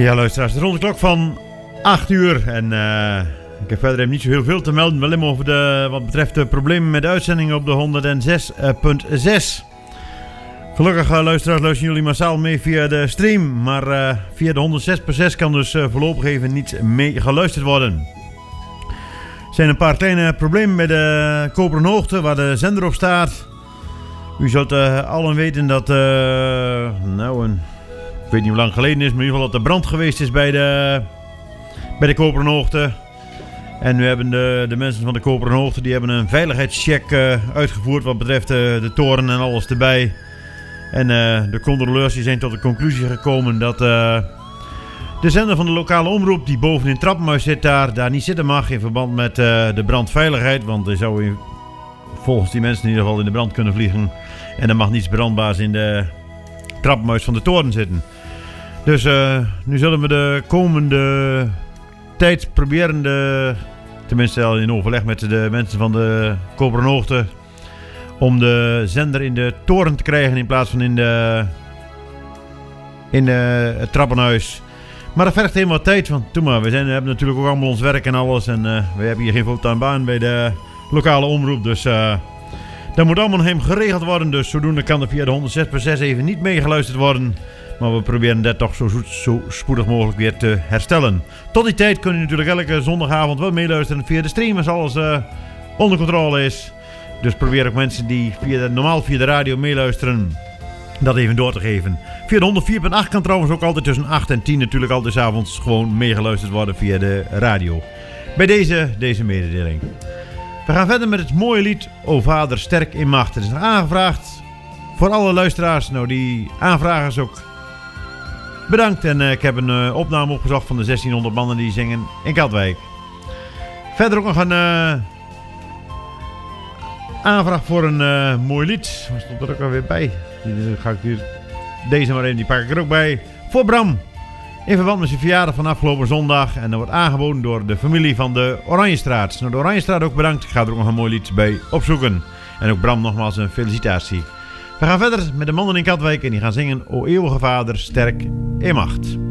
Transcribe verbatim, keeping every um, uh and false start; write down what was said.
Ja, luisteraars, rond de klok van acht uur. En uh, ik heb verder niet zo heel veel te melden. Wel over de, wat betreft de problemen met de uitzending op de honderdzes punt zes. Gelukkig, uh, luisteraars, luisteren jullie massaal mee via de stream. Maar uh, via de honderdzes punt zes kan dus uh, voorlopig even niet mee geluisterd worden. Er zijn een paar kleine problemen met de Koperen Hoogte, waar de zender op staat. U zult uh, allen weten dat, uh, nou, een, ik weet niet hoe lang geleden is, maar in ieder geval dat er brand geweest is bij de, bij de Koperen Hoogte. En nu hebben de, de mensen van de Koperen Hoogte, die hebben een veiligheidscheck uh, uitgevoerd wat betreft uh, de toren en alles erbij. En uh, de controleurs die zijn tot de conclusie gekomen dat uh, de zender van de lokale omroep, die boven in het trappenhuis zit daar, daar niet zitten mag in verband met uh, de brandveiligheid. Want er zou in, volgens die mensen in ieder geval in de brand kunnen vliegen. En er mag niets brandbaars in de trappenhuis van de toren zitten. Dus uh, nu zullen we de komende tijd proberen, de, tenminste al in overleg met de mensen van de Koperen Hoogte, om de zender in de toren te krijgen in plaats van in, de, in de, het trappenhuis. Maar dat vergt helemaal wat tijd, want toen maar, we, zijn, we hebben natuurlijk ook allemaal ons werk en alles. En uh, we hebben hier geen fulltime baan bij de lokale omroep, dus uh, dat moet allemaal hem geregeld worden. Dus zodoende kan er via de honderdzes punt zes even niet meegeluisterd worden. Maar we proberen dat toch zo, zo spoedig mogelijk weer te herstellen. Tot die tijd kun je natuurlijk elke zondagavond wel meeluisteren via de stream als alles uh, onder controle is. Dus probeer ook mensen die via de, normaal via de radio meeluisteren, dat even door te geven. Via de honderdvier punt acht kan trouwens ook altijd tussen acht en tien natuurlijk altijd 's avonds gewoon meegeluisterd worden via de radio. Bij deze, deze mededeling. We gaan verder met het mooie lied O Vader sterk in macht. Het is nog aangevraagd voor alle luisteraars. Nou, die aanvragers ook bedankt. En uh, ik heb een uh, opname opgezocht van de zestienhonderd mannen die zingen in Katwijk. Verder ook nog een uh, aanvraag voor een uh, mooi lied. Waar stond er ook alweer bij? Die, ga ik hier, deze maar even, die pak ik er ook bij. Voor Bram. In verband met zijn verjaardag van afgelopen zondag. En dat wordt aangeboden door de familie van de Oranjestraat. Nou, de Oranjestraat ook bedankt. Ik ga er ook nog een mooi lied bij opzoeken. En ook Bram nogmaals een felicitatie. We gaan verder met de mannen in Katwijk. En die gaan zingen O eeuwige Vader sterk in macht.